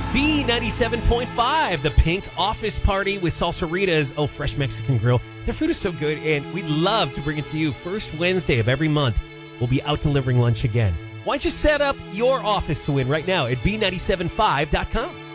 B97.5, the Pink Office Party with Salsaritas, Fresh Mexican Grill. Their food is so good, and we'd love to bring it to you first Wednesday of every month. We'll be out delivering lunch again. Why don't you set up your office to win right now at B975.com?